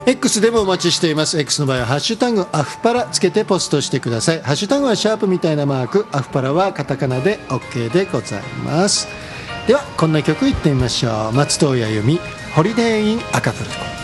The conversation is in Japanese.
X でもお待ちしています。 X の場合はハッシュタグアフパラつけてポストしてください。ハッシュタグはシャープみたいなマーク、アフパラはカタカナで OK でございます。ではこんな曲いってみましょう。松任谷由実、ホリデーインアカプルコ。